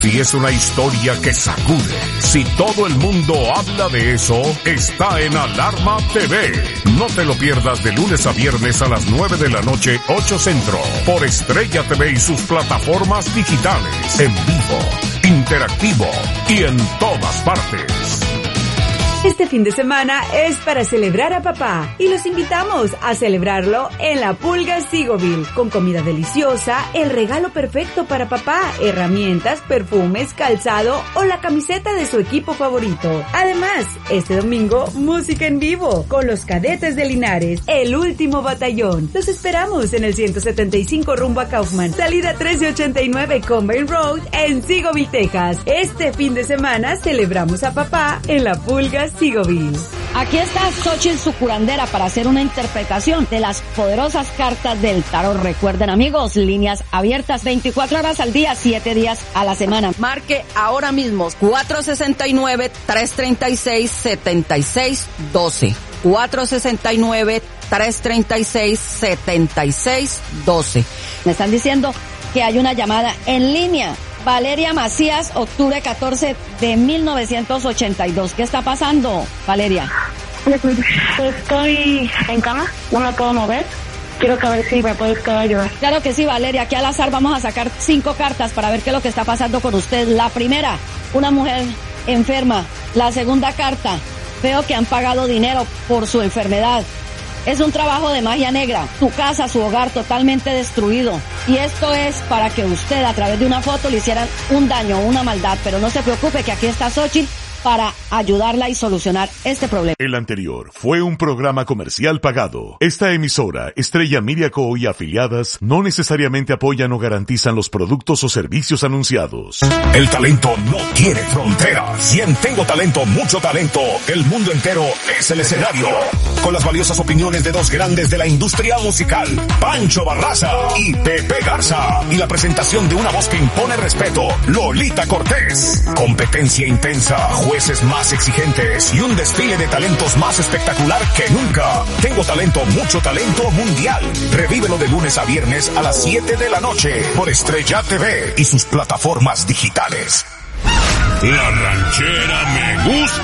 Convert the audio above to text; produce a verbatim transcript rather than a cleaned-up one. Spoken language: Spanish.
Si es una historia que sacude, si todo el mundo habla de eso, está en Alarma T V. No te lo pierdas de lunes a viernes a las nueve de la noche, ocho Centro, por Estrella T V y sus plataformas digitales, en vivo, interactivo y en todas partes. Este fin de semana es para celebrar a papá y los invitamos a celebrarlo en La Pulga Sigoville, con comida deliciosa, el regalo perfecto para papá, herramientas, perfumes, calzado o la camiseta de su equipo favorito. Además, este domingo, música en vivo con los Cadetes de Linares, el último batallón. Los esperamos en el ciento setenta y cinco rumbo a Kaufman, salida trece ochenta y nueve Combine Road en Sigoville, Texas. Este fin de semana celebramos a papá en La Pulga Sigoville. Aquí está Xochitl, su curandera, para hacer una interpretación de las poderosas cartas del tarot. Recuerden, amigos, líneas abiertas veinticuatro horas al día, siete días a la semana. Marque ahora mismo cuatro sesenta y nueve, tres treinta y seis, setenta y seis doce. cuatro sesenta y nueve, tres treinta y seis, setenta y seis doce. Me están diciendo que hay una llamada en línea. Valeria Macías, octubre catorce de mil novecientos ochenta y dos. ¿Qué está pasando, Valeria? Estoy en cama, no me puedo mover. Quiero que a ver si me puedes ayudar. Claro que sí, Valeria. Aquí al azar vamos a sacar cinco cartas para ver qué es lo que está pasando con usted. La primera, una mujer enferma. La segunda carta, veo que han pagado dinero por su enfermedad. Es un trabajo de magia negra, su casa, su hogar totalmente destruido. Y esto es para que usted a través de una foto le hicieran un daño, una maldad. Pero no se preocupe, que aquí está Xochitl para ayudarla y solucionar este problema. El anterior fue un programa comercial pagado. Esta emisora, Estrella Media Co. y afiliadas, no necesariamente apoyan o garantizan los productos o servicios anunciados. El talento no tiene fronteras. Y en Tengo Talento, mucho talento, el mundo entero es el escenario. Con las valiosas opiniones de dos grandes de la industria musical, Pancho Barraza y Pepe Garza. Y la presentación de una voz que impone respeto, Lolita Cortés. Competencia intensa, jueces más exigentes y un desfile de talentos más espectacular que nunca. Tengo Talento, mucho talento mundial. Revívelo de lunes a viernes a las siete de la noche por Estrella T V y sus plataformas digitales. La ranchera me gusta.